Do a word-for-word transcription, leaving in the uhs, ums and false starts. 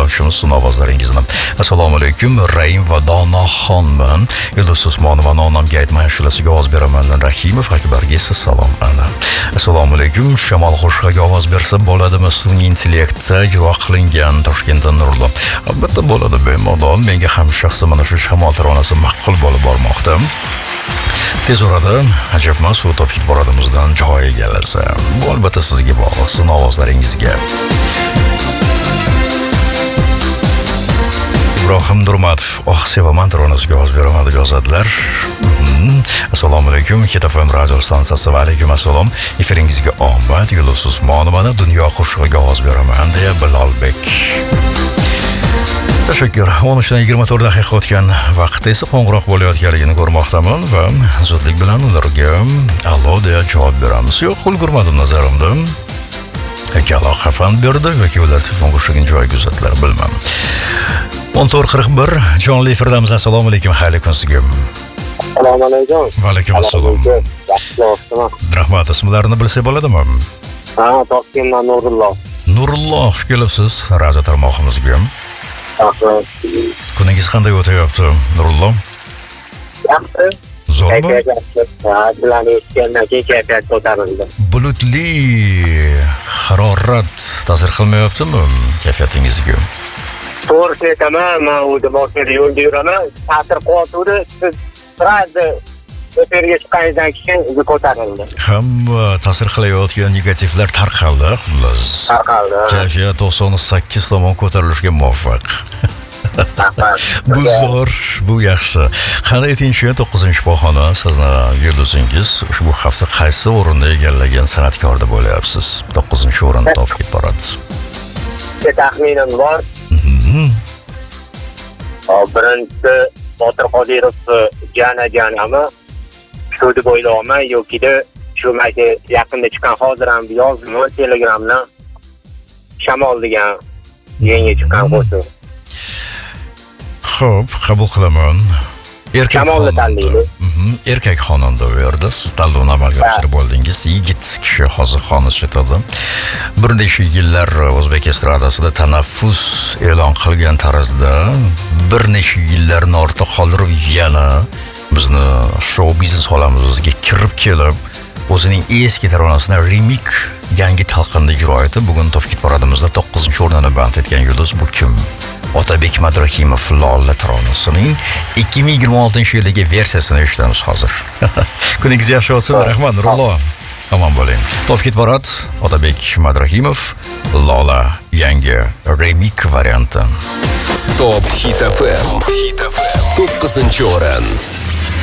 tinglovchimiz ovozlaringizni. Assalomu alaykum, Raim va Donoxonman. Yulduz Usmonova nomga aytmay ashulasiga ovoz beraman. Rahimov Akbarga esa salom ana. Assalomu alaykum, Shamol qo'shiqiga ovoz bersa bo'ladimi? Sun'iy intellektda ijro qilingan Toshkentdan Nurullo. Albatta bo'ladi, bemalol. Menga ham shaxsan mana shu Shamol taronasi ma'qul bo'lib bormoqda. Tez orada ajabmas u topib boradimizdan joy egallasa, bu albatta sizga bog'liq, sizning ovozlaringizga. Ibrohim Durmatov, oh sevaman taronasiga ovoz beraman deb yozadilar. Assalomu alaykum, Hit F M radio stansiyasi. Va alaykum assalom. Efiringizga omad. Yulduz Usmonovani dunyo qo'shig'iga ovoz beraman deya Bilolbek. Tashakkur. o'n uchdan yigirma to'rt daqiqa o'tgan vaqtda esa qo'ng'iroq bo'layotganligini ko'rmoqdaman va zudlik bilan ularga allo deya javob beramiz. Yo'q, ulgurmadim nazarimda. Ikkala xafan berdi yoki ular telefon go'shagini joyiga uzatdilar, bilmam. o'n to'rt qirq bir jonli efirdamiz. Assalomu alaykum, xayrli kun sizga. Assalomu alaykum. Va alaykum assalom. Rahmat, ismlarini bilsa bo'ladimi? Ha, Toshkentdan Nurullo. Nurullo, xush kelibsiz radio tarmog'imizga. Kuningiz qanday o'tayapti, Nurullo? Yaxshi. Zo'rmi? Ha, bilan eshitgandan keyin kayfiyat ko'tarildi. Bulutli harorat ta'sir qilmayaptimi kayfiyatingizga? To'g'ri aytaman, men o'zim boshida yo'lda yuraman, ta'sir qilyapti, siz sirasi efirga chiqqaningizdan keyin o'zi ko'tarildi. Hamma ta'sir qilayotgan negativlar tarqaldi, xullas. Tarqaldi. Kayfiyat to'qson sakkiz tomon ko'tarilishga muvaffaq. Bu zo'r, bu yaxshi. Qanday tinchlik to'qqizinchi pog'ona sizni yulduzingiz ushbu hafta qaysi o'rinda egallagan san'atkor deb o'ylayapsiz? to'qqizinchi o'rinda topib boradi. Taxminim bor. Birinchisi Botir Qodirov Jana Janami shu deb o'ylayman, yoki-da shu mayda yaqinda chiqqan hozir ham yozdim Telegramdan Shamol degan yangi chiqqan qo'shiq. Xo'p, qabul qilaman. Erkak Shamolni tanlaydi. Erkak xonanda u yerda siz tanlovni amalga oshirib oldingiz. Yigit kishi hozir xonanda chetadi. Bir necha yillar O'zbek estradasida tanaffus e'lon qilgan tarzda bir necha yillarni ortda qoldirib yana bizni show biznes olamimizga kirib kelib, o'zining eski taronasini remix yangi talqinda ijro etib, bugun topib boradimizda to'qqizinchi o'rnini band etgan yulduz bu kim? Otabek Madrahimov Lola taronasining ikki ming yigirma oltinchi yildagi versiyasini eshitamiz hozir. Kuningiz yaxshi o'tsin, rahmat Nurullo. Omon bo'ling. Topib borad Otabek Madrahimov Lola yangi remix varianti. Top Hit F M. to'qqizinchi o'rin.